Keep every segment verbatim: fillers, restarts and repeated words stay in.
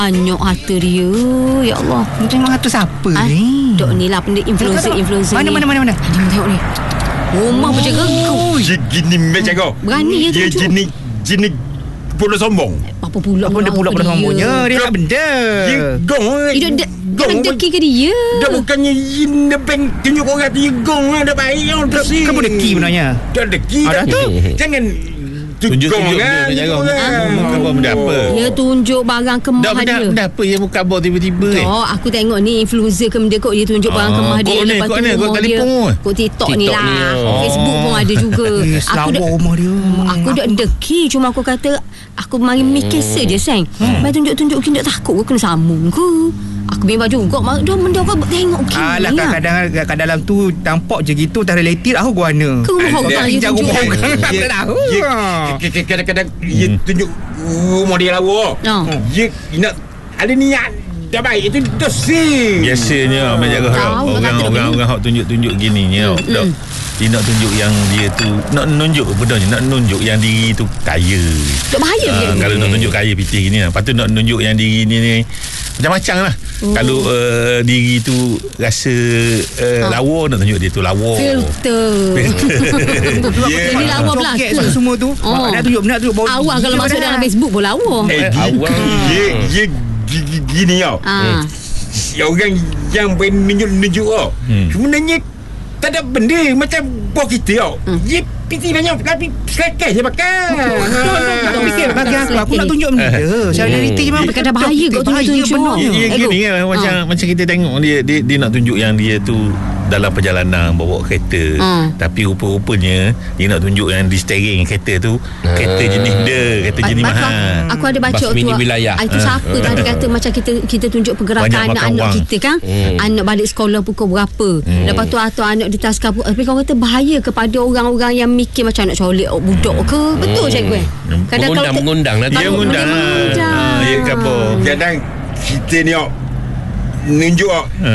Anyok harta dia. Ya Allah. Macam harta siapa ha? ni? Dok ni lah benda influencer-influencer Mana, ni. mana, mana, mana? Tengok, tengok ni. Rumah oh. macam geguk. Dia gini macam kau. Berani ya Dia tunjuk. gini Gini Pula sombong. Apa pula Apa dia pula-pula sombongnya? Dia tak benda. Dia gong. Dia de- jangan deki ke dia. Dia bukannya in the bank tunjuk orang dia gong lah. Dah baik yang bersih. Kamu deki sebenarnya? Dah deki Ah, dah tu. Jangan Tunjuk-tunjuk benda dia jarang. Muka abang benda apa? Dia tunjuk barang kemah Dah benda, dia. benda apa yang muka abang tiba-tiba eh? Oh, aku tengok ni influencer ke benda kot. Dia tunjuk barang Ah, kemah dia. kod ni, Lepas kod tu ni, kod rumah dia. telefon. Kod TikTok, ni TikTok lah. ni, oh. Facebook pun ada juga. Eh, Aku selawar dah rumah dia. Aku dah deki. Cuma aku kata aku mari mikir saja sayang. Hmm. Mai tunjuk-tunjuk kita takut ke kena sambung ke? Aku bimbang juga. Dia benda kau tengok gini. Alah, kadang-kadang kat dalam tu nampak je gitu, tak related aku guana. Ke rumah orang dia Jago tunjuk. orang tak tahu. Kadang-kadang dia tunjuk rumah dia lawa. Oh. Dia nak ada niat. Dah baik itu dosi. Biasanya Abang jaga harap Tahu, orang kata orang dia. orang hak tunjuk-tunjuk gini ni tau. Dok. Dia nak tunjuk yang dia tu nak nunjuk bedanya nak nunjuk yang diri tu kaya. Dok bahaya Ah, ke? kalau nak tunjuk kaya pitih gini lah. Lepas tu nak tunjuk yang diri ni ni macam-macam lah. Oh. Kalau uh, diri tu rasa uh, Ah. lawa, nak tunjuk dia tu lawa. Filter. Yeah. Jadi lawa pula. Joget semua tu. Oh. Nak tunjuk, nak tunjuk body. Awal kalau masuk dalam Facebook pun lawa. Eh, awal. dia dia gi- gini tau. Ah. Orang yang menunjuk-nunjuk tau. Hmm. Sebenarnya tak ada benda macam bos kita tau. Hmm. Dia piti banyak tapi selekai je pakai. Aku fikir bagi aku aku nak tunjuk benda. Saya reality memang Kadang bahaya kot tunjuk-tunjuk. Ya, ya Eh, gini go. kan macam Ah. macam kita tengok dia, dia dia nak tunjuk yang dia tu dalam perjalanan bawa kereta. Ah. Tapi rupa-rupanya dia nak tunjuk yang di steering kereta tu kereta jenis dia, kereta jenis Bas- mahal. Aku ada baca Bas mini tu. wilayah. Ah, itu siapa Ah. tadi kata macam kita kita tunjuk pergerakan Banyak makan anak-anak wang. kita kan. Hmm. Anak balik sekolah pukul berapa. Hmm. Lepas tu atau anak di taskar pun. Tapi kau kata bahaya kepada orang-orang yang mikir macam nak colek budak ke. Betul cikgu eh. Hmm. Kadang kalau te- Mengundang-mengundang lah. Dia mengundang. mengundang. Ah, ya ke apa? Kadang kita ni tau nunjuk tau. Ha.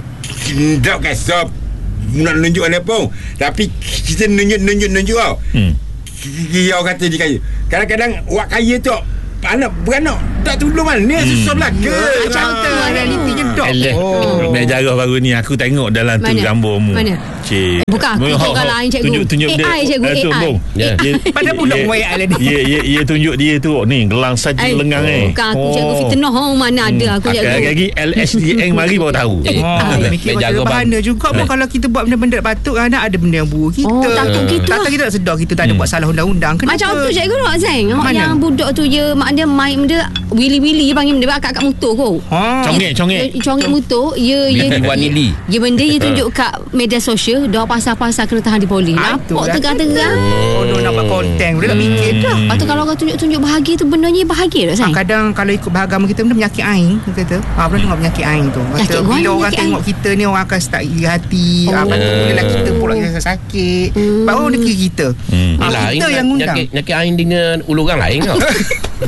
Tak kisah nak nunjuk mana pun. Tapi kita nunjuk-nunjuk-nunjuk tau. Hmm. Dia orang kata dia kaya. Kadang-kadang orang kaya tu anak beranak tak tolong mana susah belaka. Macam tu realitinya dok. Alah. Oh. Biar jarah baru ni aku tengok dalam tu Mana? gambarmu. Mana? Cik. Bukan aku, Hak- bukan hak lain, cikgu. Tunjuk-tunjuk dia. A I, cikgu, Ah, tu, A I. bong. Ya. Dia- Pada budak dia- Y I lah ni. Ya, ya, ya tunjuk dia tu oh, ni gelang saja Eh, lengang eh. Bukan aku cikgu fitnah. Oh, mana ada aku cikgu. Lagi L S D N mari baru tahu. Eh, Oh, ah, mikir baik jaga macam bahana juga pun Eh. kalau kita buat benda-benda tak patut kan ada benda yang buruk kita. Oh, takut gitu Takut lah. kita tak sedar kita tak ada Hmm. buat salah undang-undang. Kenapa? Macam tu cikgu nak Zain. Mana? Yang budak tu je mak dia main dia wili-wili panggil dia akak-akak motor ko. Ha. Congek, congek. Dia congek motor, ya ya. Wanili. Ya benda dia tunjuk kat media sosial, dah pasal-pasal kena tahan di polis. Ah, Nampak itulah terang-terang. Oh, dia nak buat konten. Dia tak fikir dah. Lepas tu kalau orang tunjuk-tunjuk bahagia tu benarnya bahagia tak Ah, Zain? kadang kalau ikut beragama kita benda penyakit ain dia kata. Ah, pernah tengok penyakit ain tu. Kata Penyakit bila ain, orang penyakit tengok ain. kita ni orang akan start iri hati. Oh. Ah, lepas tu mulalah kita pula rasa sakit. Hmm. Baru dia kira kita. Hmm. Ah, Yelah, kita Ain yang undang. Nyakit, nyakit Ain dengan ulu orang lain tau.